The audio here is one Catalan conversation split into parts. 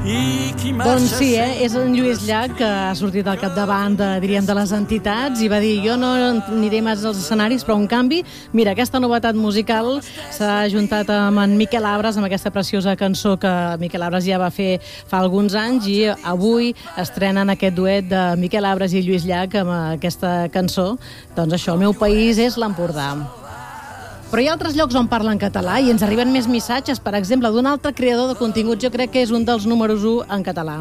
Doncs sí, és en Lluís Llach que ha sortit al capdavant diríem, de les entitats i va dir jo no aniré més als escenaris, però en canvi, mira, aquesta novetat musical s'ha ajuntat amb en Miquel Abres, amb aquesta preciosa cançó que Miquel Abres ja va fer fa alguns anys i avui estrenen aquest duet de Miquel Abres i Lluís Llach amb aquesta cançó. Doncs això, el meu país és l'Empordà. Però hi ha altres llocs on parlen català i ens arriben més missatges, per exemple, d'un altre creador de continguts, jo crec que és un dels números 1 en català.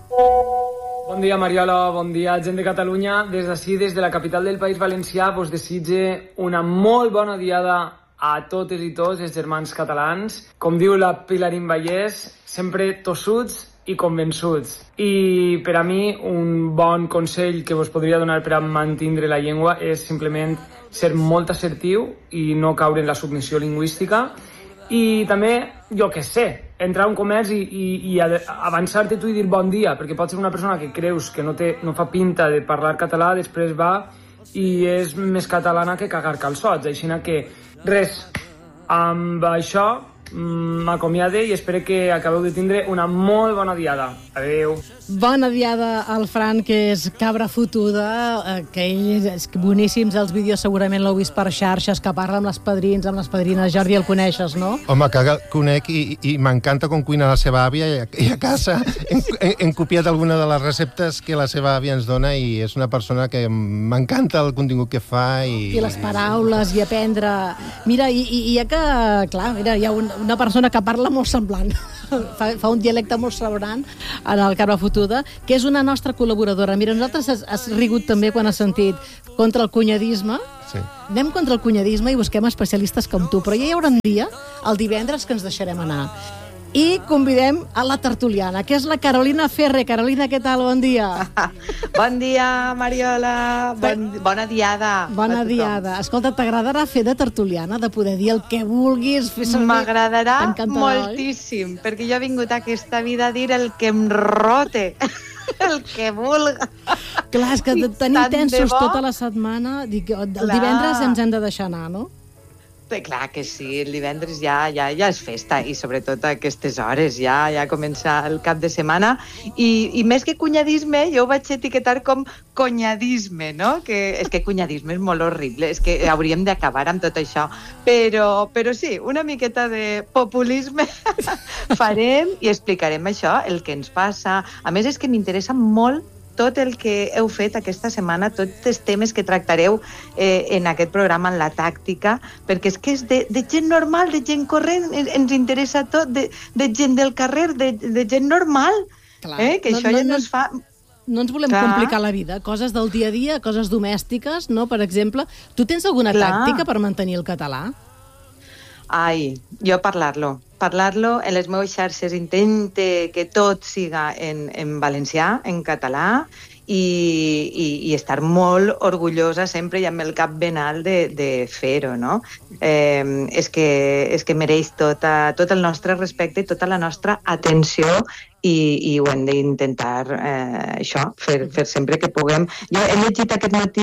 Bon dia, Mariola, bon dia, gent de Catalunya. Des d'ací, des de la capital del País Valencià, vos desitge una molt bona diada a totes i tots els germans catalans. Com diu la Pilarín Vallès, sempre tossuts i convençuts. I per a mi un bon consell que vos podria donar per a mantindre la llengua és simplement ser molt assertiu i no caure en la submissió lingüística i també, jo què sé, entrar a un comerç i avançar-te tu i dir bon dia, perquè pot ser una persona que creus que no fa pinta de parlar català, després va i és més catalana que cagar calçots, així que res, amb això m'acomiade i espero que acabeu de tindre una molt bona diada. Adeu. Bona diada al Fran, que és cabra fotuda, que ell és boníssims els vídeos, segurament l'heu vist per xarxes, que parla amb les padrins, amb les padrines. Jordi, el coneixes, no? Home, que conec i m'encanta com cuina la seva àvia i a casa hem copiat alguna de les receptes que la seva àvia ens dona i és una persona que m'encanta el contingut que fa i les paraules i aprendre. Mira, i hi ha que, clar, mira, hi ha una persona que parla molt semblant, fa un dialecte molt semblant en el Cabra Fotuda, que és una nostra col·laboradora. Mira, nosaltres has rigut també quan has sentit contra el cunyadisme. Sí. Anem contra el cunyadisme i busquem especialistes com tu, però ja hi haurà un dia, el divendres, que ens deixarem anar. I convidem a la tertuliana, que és la Carolina Ferre. Carolina, què tal? Bon dia. Bon dia, Mariola. Bona diada. Bona diada. Escolta, t'agradarà fer de tertuliana, de poder dir el que vulguis? M'agradarà moltíssim, perquè jo he vingut a aquesta vida a dir el que em rote. El que vulga. Clar, és que tenim tensos tota la setmana. El divendres ens hem de deixar anar, no? Clar que sí, el divendres ja és festa i sobretot a aquestes hores ja comença el cap de setmana i més que cunyadisme jo ho vaig etiquetar com conyadisme, no? És que cunyadisme és molt horrible, és que hauríem d'acabar amb tot això, però sí, una miqueta de populisme farem i explicarem això, el que ens passa. A més és que m'interessa molt tot el que heu fet aquesta setmana, tots els temes que tractareu en aquest programa, en la tàctica, perquè és que és de gent normal, de gent corrent, ens interessa tot, de gent del carrer, de gent normal. Clar, que això ja no es fa... No ens volem complicar la vida, coses del dia a dia, coses domèstiques, no? Per exemple, tu tens alguna tàctica per mantenir el català? Ai, jo parlar-lo en les meves xarxes, intente que tot siga en valencià, en català, i estar molt orgullosa sempre i amb el cap ben alt de fer-ho, no? És que mereix tot el nostre respecte i tota la nostra atenció i ho hem d'intentar això, fer sempre que puguem. Jo he llegit aquest matí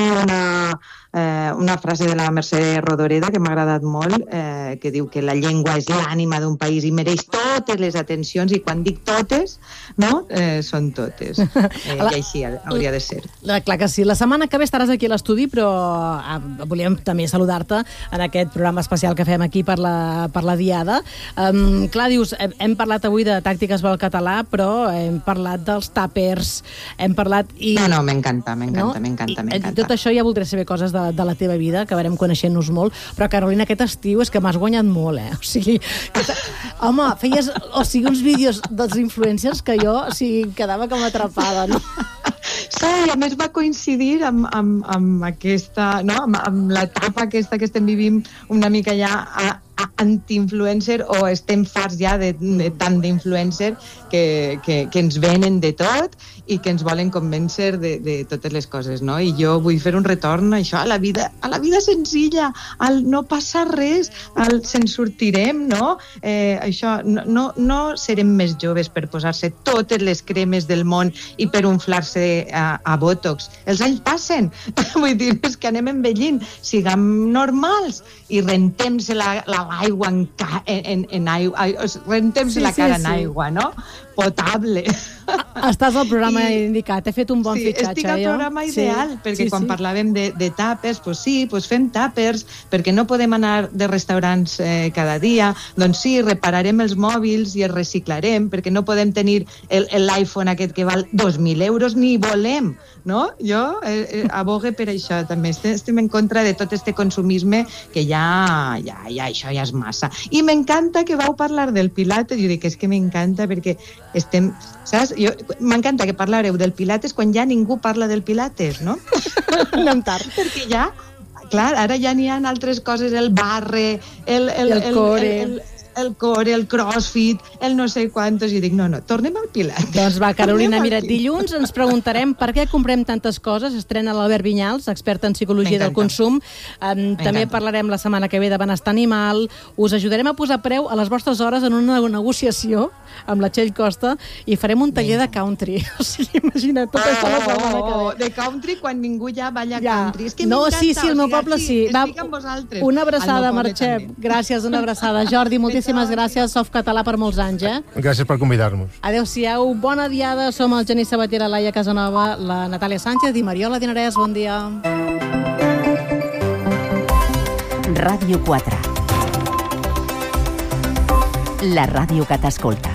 una frase de la Mercè Rodoreda que m'ha agradat molt, que diu que la llengua és l'ànima d'un país i mereix totes les atencions, i quan dic totes, no? Són totes. I així hauria de ser. Clar que sí. La setmana que ve estaràs aquí a l'estudi, però volíem també saludar-te en aquest programa especial que fem aquí per la Diada. Clar, dius, hem parlat avui de tàctiques pel català, però hem parlat dels tàpers, hem parlat... No, m'encanta. Tot això ja voldré saber coses de la teva vida, acabarem coneixent-nos molt, però Carolina, aquest estiu és que m'has guanyat molt, O sigui, home, feies uns vídeos dels influencers que jo quedava com atrapada, no? Sí, a més va coincidir amb aquesta, no? Amb l'etapa aquesta que estem vivint una mica ja anti-influencer, o estem farts ja de tant d'influencer que ens venen de tot i que ens volen convèncer de totes les coses, no? I jo vull fer un retorn a això, a la vida senzilla, al no passa res, al se'n sortirem, no? Això, no serem més joves per posar-se totes les cremes del món i per inflar-se a Botox. Els anys passen, vull dir, és que anem envellint, siguem normals i rentem-se la l'aigua en aigua, rentem-se la cara en aigua, no? Potable. Estàs al programa indicat, he fet un bon fitxatge. Estic al programa ideal, perquè quan parlàvem de tàpers, doncs fem tàpers, perquè no podem anar de restaurants cada dia, doncs sí, repararem els mòbils i els reciclarem, perquè no podem tenir l'iPhone aquest que val 2.000 euros, ni volem, no? Jo abogue per això, també estem en contra de tot este consumisme que ja això ja és massa. I m'encanta que vau parlar del Pilates, jo dic, és que m'encanta perquè estem, saps? M'encanta que parlareu del Pilates quan ja ningú parla del Pilates, no? Anem tard. Perquè ja, clar, ara ja n'hi ha altres coses, el barre, el core, el crossfit, el no sé quantos, i dic, no, tornem al Pilates. Doncs va, Carolina, mira, dilluns ens preguntarem per què comprem tantes coses. Estrena l'Albert Vinyals, expert en psicologia del consum. També parlarem la setmana que ve de benestar animal. Us ajudarem a posar preu a les vostres hores en una negociació amb la Txell Costa i farem un taller de country. O sigui, imagina't, tot això la setmana que ve. De country quan ningú ja balla country. És que no, m'encanta. Sí, al meu poble sí. Estic amb vosaltres. Una abraçada, Mercè. Gràcies, una abraçada. Jordi, moltíssimes gràcies. Softcatalà per molts anys, Gràcies per convidar-nos. Adéu-siau, bona diada. Som el Genís Sabater, la Laia Casanova, la Natàlia Sánchez i Mariola Dinarès. Bon dia. Ràdio 4. La ràdio que t'escolta.